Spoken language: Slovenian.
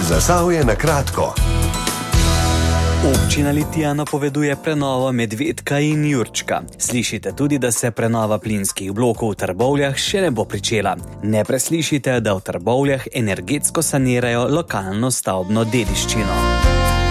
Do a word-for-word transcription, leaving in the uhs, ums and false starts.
Zasavje na kratko. Občina Litija napoveduje prenovo Medvedka in Jurčka. Slišite tudi, da se prenova plinskih blokov v Trbovljah še ne bo pričela. Ne preslišite, da v Trbovljah energetsko sanirajo lokalno stavbno dediščino.